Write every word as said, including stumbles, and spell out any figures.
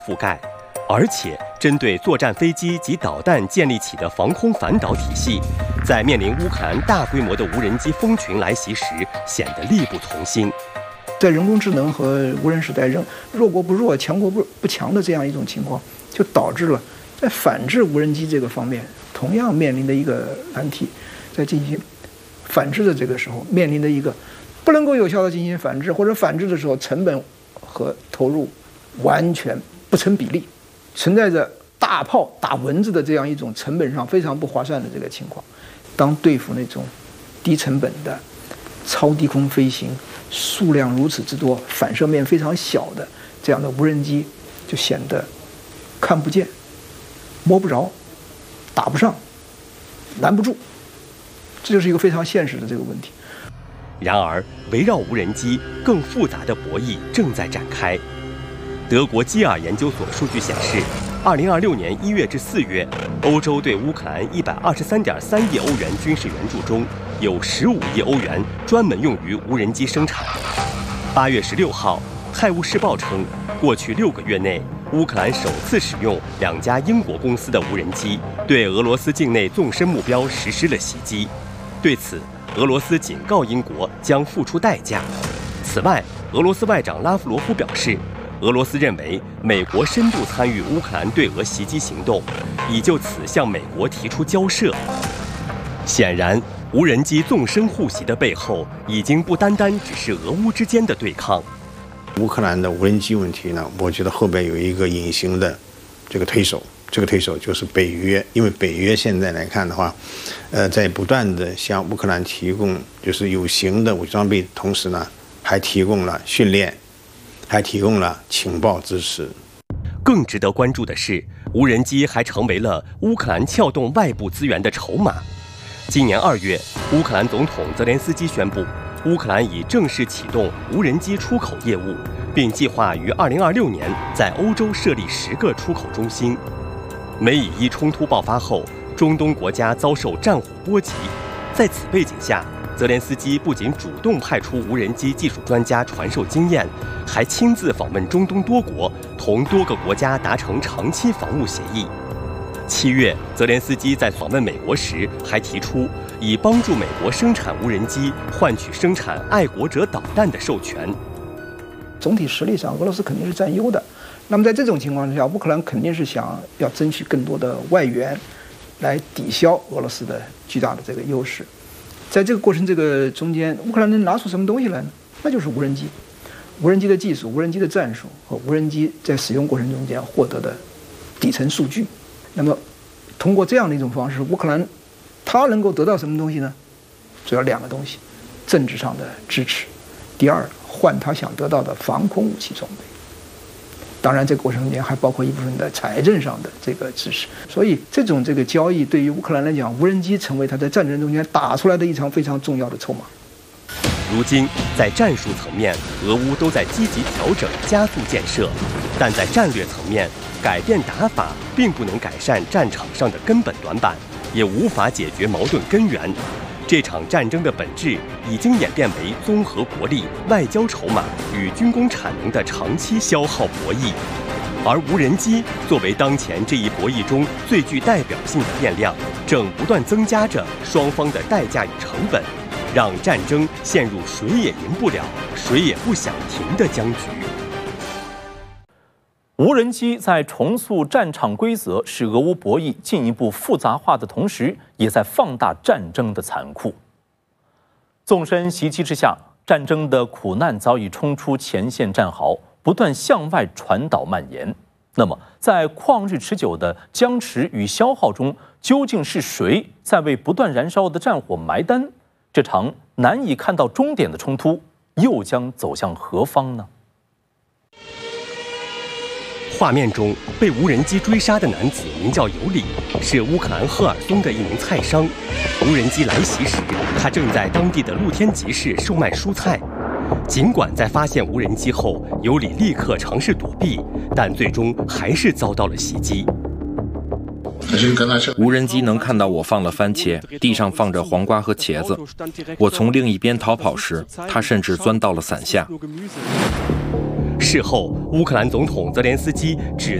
覆盖，而且针对作战飞机及导弹建立起的防空反导体系，在面临乌克兰大规模的无人机蜂群来袭时，显得力不从心。 在人工智能和无人时代，人弱国不弱、强国不不强的这样一种情况，就导致了在反制无人机这个方面，同样面临的一个难题，在进行反制的这个时候，面临的一个不能够有效的进行反制，或者反制的时候成本和投入完全不成比例，存在着大炮打蚊子的这样一种成本上非常不划算的这个情况。当对付那种低成本的超低空飞行、数量如此之多、反射面非常小的这样的无人机，就显得看不见、摸不着、打不上、拦不住，这就是一个非常现实的这个问题。 然而，围绕无人机更复杂的博弈正在展开。德国基尔研究所数据显示，二零二六年一月至四月，欧洲对乌克兰一百二十三点三亿欧元军事援助中，有十五亿欧元专门用于无人机生产。八月十六号，《泰晤士报》称，过去六个月内，乌克兰首次使用两家英国公司的无人机，对俄罗斯境内纵深目标实施了袭击。对此，俄罗斯警告英国将付出代价。此外，俄罗斯外长拉夫罗夫表示，俄罗斯认为美国深度参与乌克兰对俄袭击行动，已就此向美国提出交涉。显然，无人机纵深护袭的背后，已经不单单只是俄乌之间的对抗。 乌克兰的无人机问题呢，我觉得后边有一个隐形的这个推手，这个推手就是北约。因为北约现在来看的话，呃，在不断的向乌克兰提供就是有形的武器装备，同时呢，还提供了训练，还提供了情报支持。 更值得关注的是，无人机还成为了乌克兰撬动外部资源的筹码。今年二月，乌克兰总统泽连斯基宣布，乌克兰已正式启动无人机出口业务，并计划于二零二六年在欧洲设立十个出口中心。美以伊冲突爆发后，中东国家遭受战火波及，在此背景下，泽连斯基不仅主动派出无人机技术专家传授经验，还亲自访问中东多国，同多个国家达成长期防务协议。七月，泽连斯基在访问美国时还提出，以帮助美国生产无人机换取生产爱国者导弹的授权。 总体实力上，俄罗斯肯定是占优的。那么在这种情况之下，乌克兰肯定是想要争取更多的外援，来抵消俄罗斯的巨大的这个优势。在这个过程这个中间，乌克兰能拿出什么东西来呢？那就是无人机，无人机的技术、无人机的战术和无人机在使用过程中间获得的底层数据。那么，通过这样的一种方式，乌克兰它能够得到什么东西呢？主要两个东西：政治上的支持，第二，换他想得到的防空武器装备。当然，这个过程中间还包括一部分的财政上的这个支持。所以，这种这个交易对于乌克兰来讲，无人机成为他在战争中间打出来的一场非常重要的筹码。 如今，在战术层面，俄乌都在积极调整、加速建设，但在战略层面，改变打法并不能改善战场上的根本短板，也无法解决矛盾根源。这场战争的本质已经演变为综合国力、外交筹码与军工产能的长期消耗博弈，而无人机作为当前这一博弈中最具代表性的变量，正不断增加着双方的代价与成本，让战争陷入谁也赢不了、谁也不想停的僵局。 无人机在重塑战场规则，使俄乌博弈进一步复杂化的同时，也在放大战争的残酷。纵深袭击之下，战争的苦难早已冲出前线战壕，不断向外传导蔓延。那么，在旷日持久的僵持与消耗中，究竟是谁在为不断燃烧的战火埋单？这场难以看到终点的冲突，又将走向何方呢？ 画面中被无人机追杀的男子名叫尤里，是乌克兰赫尔松的一名菜商。无人机来袭时，他正在当地的露天集市售卖蔬菜。尽管在发现无人机后，尤里立刻尝试躲避，但最终还是遭到了袭击。 无人机能看到我放了番茄，地上放着黄瓜和茄子。我从另一边逃跑时，它甚至钻到了伞下。 事后，乌克兰总统泽连斯基指